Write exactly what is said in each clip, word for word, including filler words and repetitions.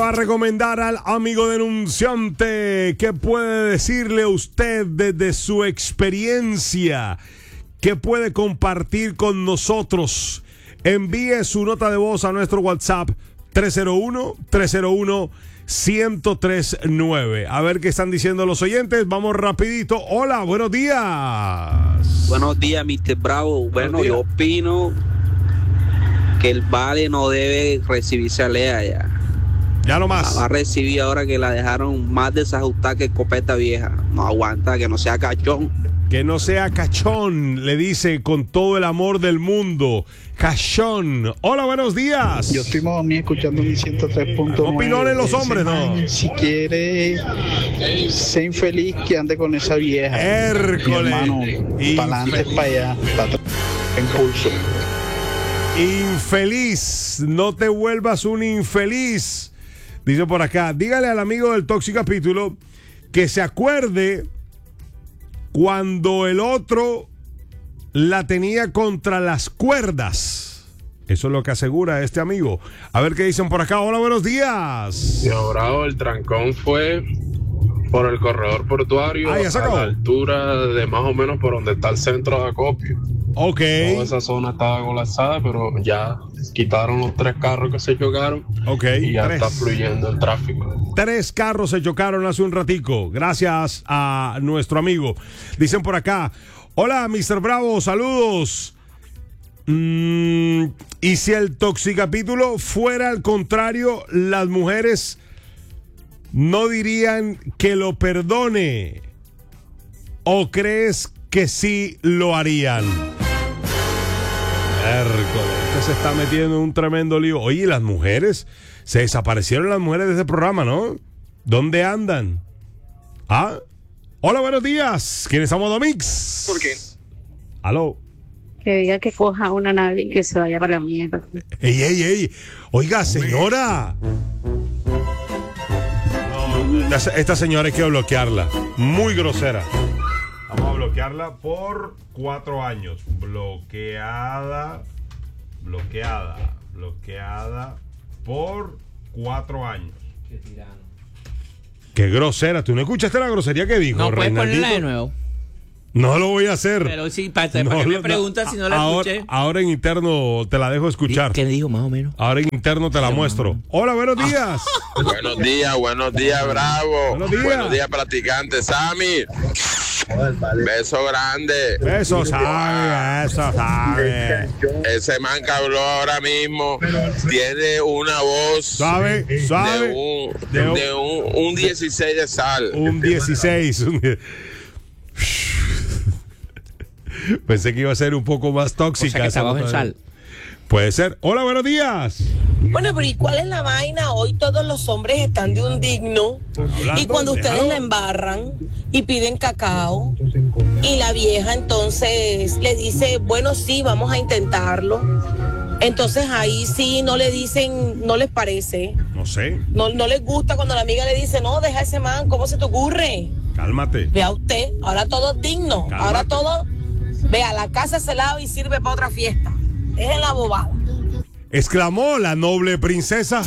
va a recomendar al amigo denunciante? ¿Qué puede decirle usted desde su experiencia? ¿Qué puede compartir con nosotros? Envíe su nota de voz a nuestro WhatsApp tres cero uno, tres cero uno, uno cero tres nueve. A ver qué están diciendo los oyentes. Vamos rapidito. Hola, buenos días. Buenos días, mister Bravo. Bueno, yo opino que el Vale no debe recibirse a Lea ya. Ya no más. La va a recibir ahora que la dejaron más desajustada que escopeta vieja. No aguanta, que no sea cachón. Que no sea cachón, le dice con todo el amor del mundo. Cachón. Hola, buenos días. Yo estoy más escuchando mi ciento tres punto nueve. No pilones los hombres, no. Si quiere ser infeliz, que ande con esa vieja. Hércules. Hermano, para adelante, para allá, para atrás, impulso. Infeliz, no te vuelvas un infeliz. Dice por acá, dígale al amigo del Tóxico Capítulo que se acuerde cuando el otro la tenía contra las cuerdas. Eso es lo que asegura este amigo. A ver qué dicen por acá. Hola, buenos días. Yo, Bravo, el trancón fue por el corredor portuario, ah, ya se acabó. A la altura de más o menos por donde está el centro de acopio. Ok. Toda esa zona estaba colapsada, pero ya quitaron los tres carros que se chocaron. Ok. Y ya tres. está fluyendo el tráfico. Tres carros se chocaron hace un ratico. Gracias a nuestro amigo. Dicen por acá, hola, mister Bravo, saludos. Mm, y si el Toxicapítulo fuera al contrario, las mujeres no dirían que lo perdone. ¿O crees que sí lo harían? Hércules, este se está metiendo en un tremendo lío. Oye, las mujeres, se desaparecieron las mujeres de ese programa, ¿no? ¿Dónde andan? ¿Ah? Hola, buenos días. ¿Quién es Modo Mix? ¿Por qué? Aló. Que diga que coja una nave y que se vaya para la mierda. Ey, ey, ey. Oiga, señora. No, esta señora hay que bloquearla. Muy grosera. Vamos a bloquearla por cuatro años. Bloqueada. Bloqueada. Bloqueada por cuatro años. Qué tirano. Qué grosera. ¿Tú no escuchaste la grosería que dijo? No, puedes Reinaldito? ponerla de nuevo. No lo voy a hacer. Pero sí, para, para No, que me no, preguntas si no la ahora, escuché. ahora en interno te la dejo escuchar. ¿Qué le dijo más o menos? Ahora en interno te la muestro. Hola, buenos días. Buenos días, buenos días, Bravo. Buenos días. Buenos días, practicante Sammy. Beso grande. Eso sabe, eso sabe. Ese man que habló ahora mismo tiene una voz Suave, suave. de un, De un- de un, un dieciséis de sal. Un dieciséis. un die- Pensé que iba a ser un poco más O tóxica. sea que esa está bajo en nota de- sal. Puede ser. Hola, buenos días. Bueno, pero ¿y cuál es la vaina? Hoy todos los hombres están de un digno. Hablando, Y cuando ustedes déjalo. la embarran y piden cacao, y la vieja entonces les dice, bueno, sí, vamos a intentarlo. Entonces ahí sí no le dicen, no les parece. No sé. No, no les gusta cuando la amiga le dice, no, deja ese man, ¿cómo se te ocurre? Cálmate. Vea usted, ahora todo es digno. Cálmate. Ahora todo, vea, la casa se lava y sirve para otra fiesta. Es en la bobada. Exclamó la noble princesa.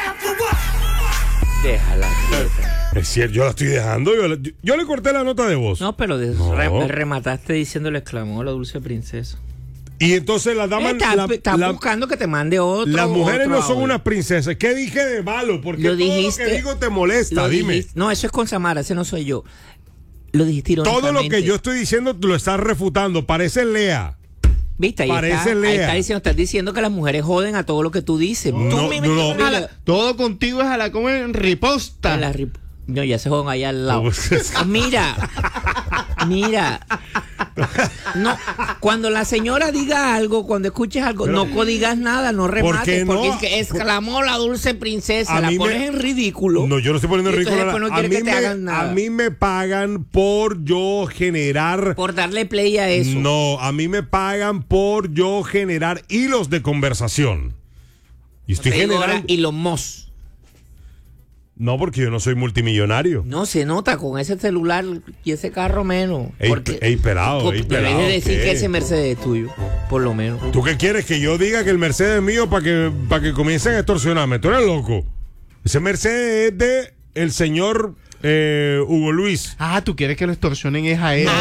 Déjala. quieta. Es cierto, yo la estoy dejando. Yo, la- yo- yo le corté la nota de voz. No, pero de- No. re- remataste diciéndole exclamó la dulce princesa. Y entonces las damas. Estás la- estás la- buscando que te mande otro. las mujeres otro no son audio. unas princesas. ¿Qué dije de malo? Porque Lo todo dijiste- lo que digo te molesta. Lo Dime. dijiste- no, eso es con Samara, ese no soy yo. Lo dijiste Todo lo que irónicamente. yo estoy diciendo lo estás refutando. Parece Lea. ¿Viste? Ahí parece está, ahí Lea. está diciendo, estás diciendo que las mujeres joden a todo lo que tú dices. Tú No, mismo- no, no. Mira, A la- todo contigo es a la como en riposta. a la rip- No, ya se jodan allá al lado. Pues, Ah, Mira, mira. No, cuando la señora diga algo, cuando escuches algo, Pero- no digas nada, no remates, qué no? porque es que exclamó la dulce princesa, A la mí pones me- en ridículo. No, yo no estoy poniendo en Y entonces ridículo. después no a, quiere mí que te me, hagan nada. a mí me pagan por yo generar. Por darle play a eso. No, a mí me pagan por yo generar hilos de conversación. Y estoy Te digo ahora, generando. y los mos. No, porque yo no soy multimillonario. No se nota con ese celular y ese carro menos. Ey, Porque ey, pelado, co- ey, debes pelado, de decir ¿qué? que ese Mercedes es tuyo, por lo menos. ¿Tú qué quieres? Que yo diga que el Mercedes es mío para que, para que comiencen a extorsionarme. Tú eres loco. Ese Mercedes es de el señor eh, Hugo Luis. Ah, tú quieres que lo extorsionen es a él.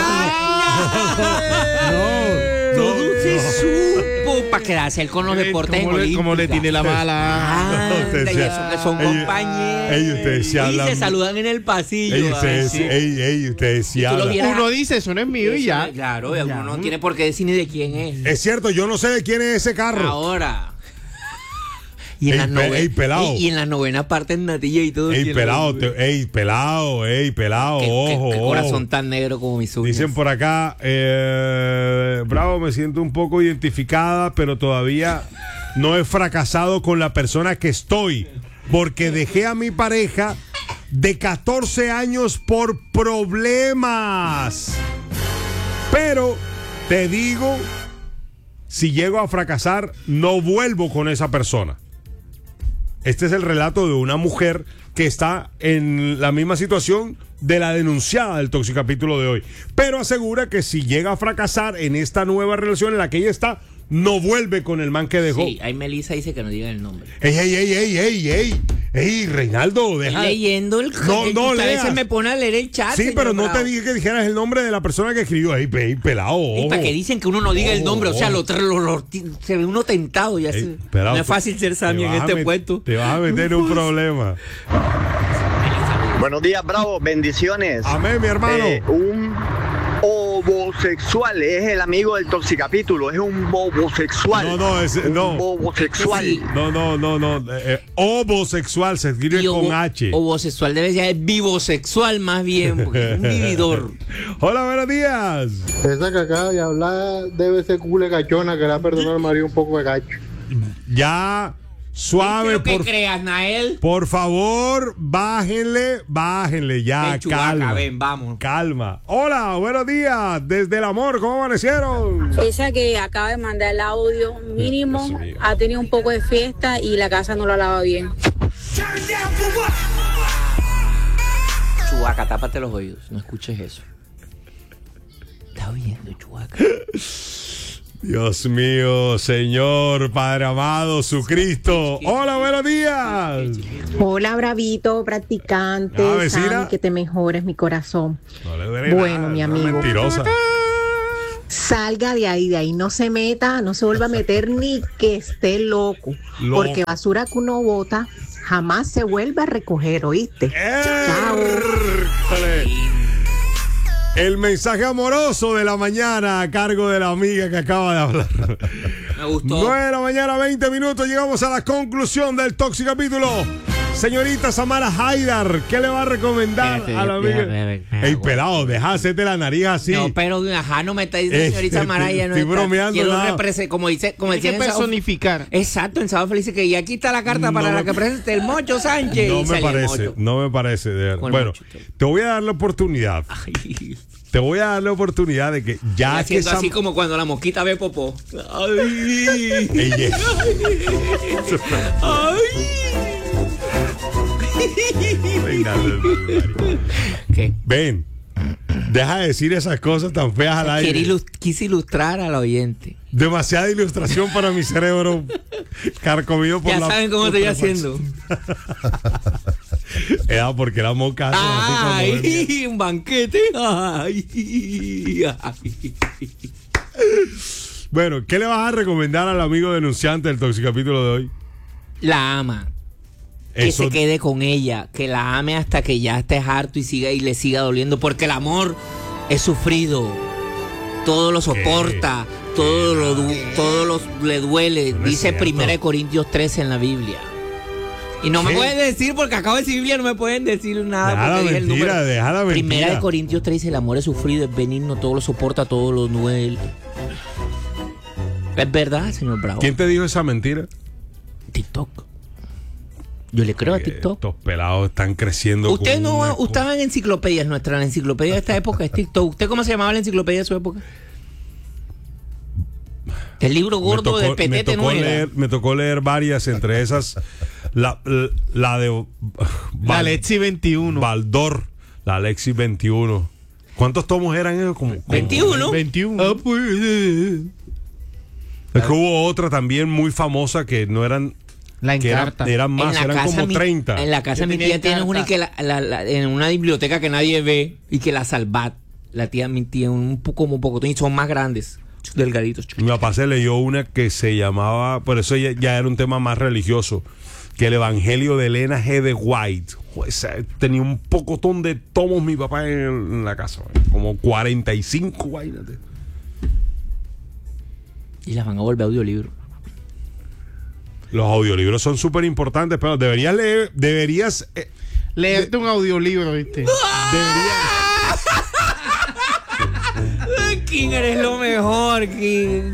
Todo se supo para quedarse él con los deportes en ¿Cómo le, cómo le olímpica. tiene la mala? Ah, Usted y decía- eso que son ellos- compañeros. ellos ustedes se y hablan- se saludan en el pasillo. Ey, ay, ustedes, sí. ey, ey, ustedes sí Y tú lo hablan. vieras- Uno dice, eso no es mío y Eso, ya. Claro, y Ya. uno no tiene por qué decir ni de quién es. Es cierto, yo no sé de quién es ese carro. Ahora. Y en, Ey, las pe- nove- ey, pelado. y, y en la novena parte en Natilla y todo. Ey, ¿quién pelado, lo- te- ey, pelado, ey, pelado, Qué- qué- ojo, qué ojo. corazón tan negro como mis uñas. Dicen por acá, eh, Bravo, me siento un poco identificada, pero todavía no he fracasado con la persona que estoy, porque dejé a mi pareja de catorce años por problemas. Pero te digo, si llego a fracasar, no vuelvo con esa persona. Este es el relato de una mujer que está en la misma situación de la denunciada del Toxicapítulo de hoy. Pero asegura que si llega a fracasar en esta nueva relación en la que ella está, no vuelve con el man que dejó. Sí, ahí Melissa dice que no digan el nombre. Ey, ey, ey, ey, ey, ey. Ey, Reinaldo, deja. Estoy leyendo el No, el- no usted a veces leas. me pone a leer el chat. Sí, señor pero no Bravo. te dije que dijeras el nombre de la persona que escribió. Ey, ey, pelado, Y ojo. para que dicen que uno no diga el Ojo, nombre, o sea, ojo. lo, lo- lo- ti- se ve uno tentado. Ya Ey, se- pelado, no es fácil ser te Sammy en vas a este met- puesto. Te vas a meter en un problema. Buenos días, Bravo. Bendiciones. Amén, mi hermano. Eh, un homosexual es el amigo del Toxicapítulo. Es un bobosexual. No, no, es- un no. bobosexual. Sí. No, no, no, no. Eh, eh, homosexual se escribe Y con ovo- H. Homosexual debe ser vivosexual más bien, porque es un vividor. Hola, buenos días. Esa que acaba de hablar debe ser cule cachona, que le ha perdonado al marido un poco de cacho. Ya, suave, Quiero que por, creas, Nael. por favor, bájenle, bájenle, ya, Ven, Chubaca, calma. ven, vamos. Calma. Hola, buenos días. Desde el amor, ¿cómo amanecieron? Esa que acaba de mandar el audio, mínimo, Dios mío. ha tenido un poco de fiesta y la casa no la lava bien. Chubaca, tápate los oídos, no escuches eso. Está oyendo, Chubaca. Dios mío, Señor, Padre amado, su Cristo. Hola, buenos días. Hola, bravito, practicante. Ah, vecina. Sammy, que te mejores mi corazón. No le duele Bueno, nada, mi es una amigo. Mentirosa. Salga de ahí, de ahí no se meta, no se vuelva a meter ni que esté loco. Loco. Porque basura que uno bota jamás se vuelve a recoger, ¿oíste? Chao. Ércole. El mensaje amoroso de la mañana a cargo de la amiga que acaba de hablar. Me gustó. nueve de la mañana, veinte minutos. Llegamos a la conclusión del Toxicapítulo. Señorita Samara Haidar, ¿qué le va a recomendar Espérate, a la amiga? déjame, déjame, Ey, pelado, deja hacerte la nariz así. No, pero ajá, no me está diciendo Eh, señorita Maraya. No estoy está- bromeando, Quiero nada. represe- como dice, como Hay que decían en Sábado- personificar. Exacto, en Sábado Feliz que y aquí está la carta para No la me- que presente el Mocho Sánchez. No Y me sale el parece, Mocho. no me parece. de verdad. Con el Bueno, mochito. te voy a dar la oportunidad. Ay, Te voy a dar la oportunidad de que ya que haciendo Sam- así como cuando la mosquita ve popó. Ay. Ella- ¿Qué? Ven, deja de decir esas cosas tan feas al Quiere aire. ilus- quise ilustrar al oyente. Demasiada ilustración para mi cerebro carcomido por Ya la saben cómo estoy putrefacción. haciendo. Era porque la mosca hacen así cuando ven bien. Ay, un banquete. Ay, ay. Bueno, ¿qué le vas a recomendar al amigo denunciante del Toxicapítulo de hoy? La ama. Que Eso- se quede con ella, que la ame hasta que ya esté harto y siga y le siga doliendo, porque el amor es sufrido, todo lo soporta, todo lo du- todo lo- le duele, No es dice cierto. Primera de Corintios trece en la Biblia. Y no me ¿Qué? pueden decir, porque acabo de decir Biblia, no me pueden decir nada. Deja la porque dije el mentira, número. deja la Primera mentira. de Corintios trece, el amor es sufrido, es benigno, todo lo soporta, todo lo duele. Es verdad, señor Bravo. ¿Quién te dijo esa mentira? TikTok. Yo le creo a Que TikTok. Estos pelados están creciendo. Usted con no, una usted estaba en enciclopedias, nuestra la enciclopedia de esta época es TikTok. ¿Usted cómo se llamaba la enciclopedia de su época? El libro Me gordo tocó- de me Petete tocó no era. leer, me tocó leer varias, entre esas la, la, la de La Val- Lexi veintiuno. Baldor, la Lexi veintiuno. ¿Cuántos tomos eran esos? Como, como- veintiuno. veintiuno. Ah, pues. Es que hubo otra también muy famosa que no eran La que era- encarta. eran más, En la eran casa como mi- treinta. En la casa Yo de mi tenía tía tiene encarta. una y que la, la- la- en una biblioteca que nadie ve y que la salvat. La tía, mi tía, un poco como poco, y son más grandes, delgaditos. Mi papá se leyó una que se llamaba, por eso ya, ya era un tema más religioso, que el Evangelio de Elena G. de White. Pues, eh, tenía un pocotón de tomos mi papá en, en la casa, güey. Como cuarenta y cinco, guáynate. Y las van a volver audiolibro. Los audiolibros son súper importantes, pero deberías leer, deberías, eh, Leerte un audiolibro, ¿viste? deberías. King, eres lo mejor, King.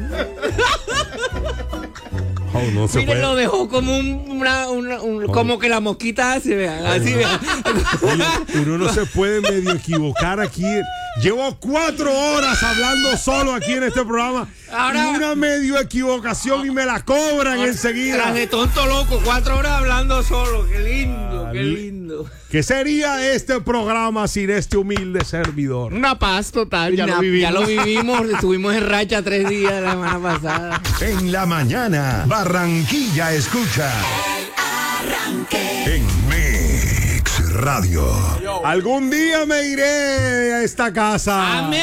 Oh, no se Mire, puede. lo dejó como un, una, una- un- como que la mosquita hace, vean, así, vean. Oye, uno no se puede medio equivocar aquí. Llevo cuatro horas hablando solo aquí en este programa. Ahora- y una medio equivocación y me la cobran Tras enseguida. de tonto loco, cuatro horas hablando solo. Qué lindo, qué Al- lindo. ¿Qué sería este programa sin este humilde servidor? Una paz total, ya Na- lo vivimos. Ya lo vivimos, estuvimos en racha tres días la semana pasada. En la mañana, Barranquilla escucha. En Mix Radio. Algún día me iré a esta casa. Amén.